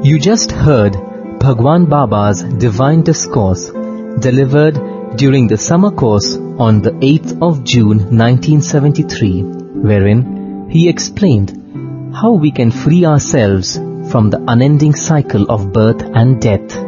You just heard Bhagwan Baba's Divine Discourse, delivered during the summer course on the 8th of June 1973, wherein he explained how we can free ourselves from the unending cycle of birth and death.